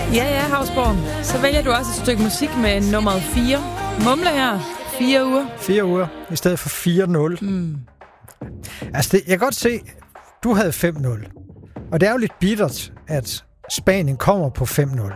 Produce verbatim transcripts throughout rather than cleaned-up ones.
Ja, ja, Havsborg. Så vælger du også et stykke musik med nummeret fire. Mumle her. Fire uger. Fire uger i stedet for fire nul. Mm. Altså, det, jeg kan godt se, du havde fem nul. Og det er jo lidt bittert, at Spanien kommer på fem nul.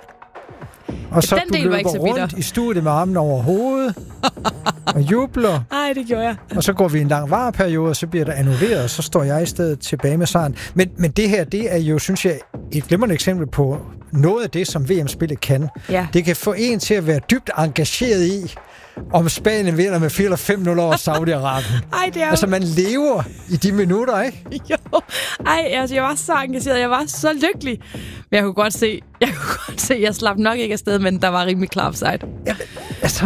Og så du løber rundt i studiet med armen over hovedet og jubler. Nej, det gjorde jeg. Og så går vi en lang vareperiode, og så bliver der annulleret, og så står jeg i stedet tilbage med sejren. Men, men det her, det er jo, synes jeg, et glimrende eksempel på noget af det, som V M-spillet kan. Ja. Det kan få en til at være dybt engageret i, om Spanien vinder med fire eller fem nul over Saudi-Arabien. Ej, det er jo... Altså, man lever i de minutter, ikke? Jo. Ej, altså, jeg var så engageret. Jeg var så lykkelig. Men jeg kunne godt se, jeg kunne godt se, jeg slap nok ikke afsted, men der var rimelig klar offside. Ja, altså...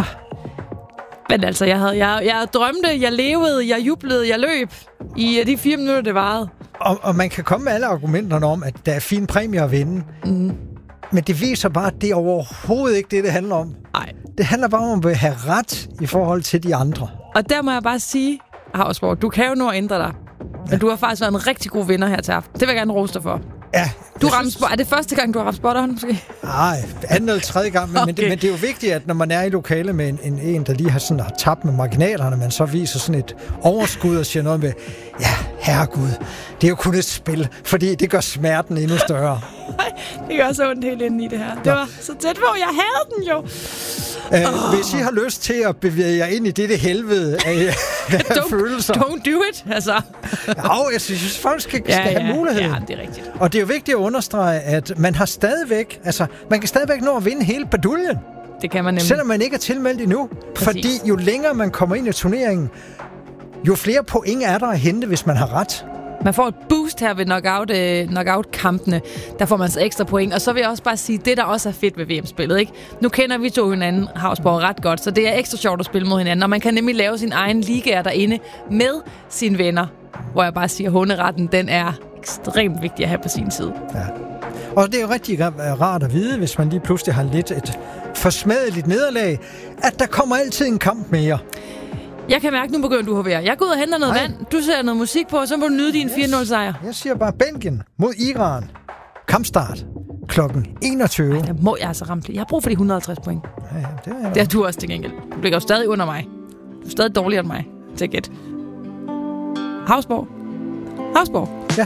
Men altså, jeg, havde, jeg, jeg drømte, jeg levede, jeg jublede, jeg løb i de fire minutter, det varede. Og, og man kan komme med alle argumenterne om, at der er fine præmier at vinde. Mm. Men det viser bare, at det er overhovedet ikke det, det handler om. Nej. Det handler bare om at have ret i forhold til de andre. Og der må jeg bare sige, Havsborg, du kan jo nå at ændre dig. Men ja. Du har faktisk været en rigtig god vinder her til aften. Det vil jeg gerne rose dig for. Ja. Du ramte spot. Er det første gang, du har ramt spotteren, måske? Nej, anden eller tredje gang. Men, okay. men, det, men det er jo vigtigt, at når man er i lokale med en, en, en der lige har, sådan, har tabt med marginalerne, man så viser sådan et overskud og siger noget med, ja, herregud, det er jo kun et spil, fordi det gør smerten endnu større. Nej, det gør så ondt helt inde i det her. Det Nå. var så tæt på, jeg havde den jo. Øh, oh. Hvis I har lyst til at bevæge jer ind i dette helvede af, af følelser. Don't do it, altså. Jo, jeg synes, folk skal, ja, skal ja, have muligheden. Ja, det er rigtigt. Og det er jo vigtigt at understrege, at man har stadigvæk, altså, man kan stadigvæk nå at vinde hele baduljen. Det kan man nemlig. Selvom man ikke er tilmeldt endnu. Præcis. Fordi jo længere man kommer ind i turneringen, jo flere point er der at hente, hvis man har ret. Man får et boost her ved knockout, øh, knockout-kampene. Der får man så ekstra point. Og så vil jeg også bare sige, det der også er fedt ved V M-spillet, ikke? Nu kender vi to hinanden, Havsborg, ret godt, så det er ekstra sjovt at spille mod hinanden. Og man kan nemlig lave sin egen ligaer derinde med sine venner. Hvor jeg bare siger, hunderetten, den er ekstremt vigtig at have på sin side. Ja. Og det er jo rigtig rart at vide, hvis man lige pludselig har lidt et forsmadeligt nederlag, at der kommer altid en kamp mere. Jeg kan mærke, nu begynder du at hovere. Jeg går ud og henter noget Nej. vand, du sætter noget musik på, og så må du nyde din fire nul sejr. Jeg siger bare Belgien mod Iran. Kampstart klokken enogtyve. Ej, der må jeg altså ramme. Jeg har brug for de et hundrede og halvtreds point. Ja, ja, det er det har du også til gengæld. Du ligger jo stadig under mig. Du er stadig dårligere end mig. Til at gætte. Havsborg. Havsborg.